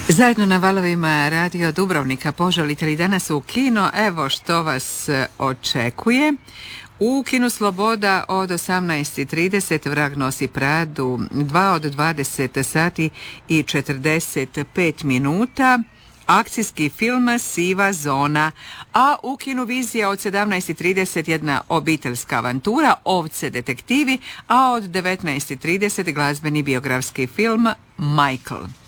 Zajedno na valovima Radio Dubrovnika poželite li danas u kino? Evo što vas očekuje. U Kinu Sloboda od 18:30 Vrag nosi Pradu, 2 od 20 sati i 45 minuta. Akcijski film Siva zona, a u Kinu Vizija od 17:30 jedna obiteljska avantura Ovce detektivi, a od 19:30 glazbeni biografski film Michael.